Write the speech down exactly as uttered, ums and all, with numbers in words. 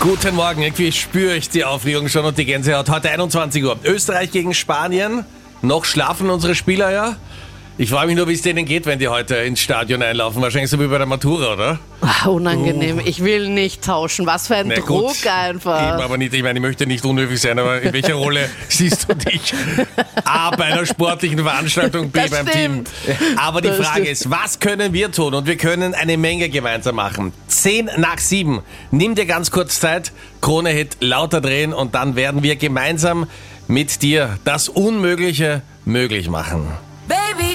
Guten Morgen, irgendwie spüre ich die Aufregung schon und die Gänsehaut. Heute einundzwanzig Uhr. Österreich gegen Spanien. Noch schlafen unsere Spieler ja. Ich frage mich nur, wie es denen geht, wenn die heute ins Stadion einlaufen. Wahrscheinlich so wie bei der Matura, oder? Ach, unangenehm. Uh. Ich will nicht tauschen. Was für ein Na Druck gut, einfach. Eben, aber nicht, ich meine, ich möchte nicht unhöflich sein, aber in welcher Rolle siehst du dich? A, bei einer sportlichen Veranstaltung, B, Das beim stimmt. Team. Aber die Das Frage stimmt. ist, was können wir tun? Und wir können eine Menge gemeinsam machen. Zehn nach sieben. Nimm dir ganz kurz Zeit, Krone-Hit lauter drehen und dann werden wir gemeinsam mit dir das Unmögliche möglich machen.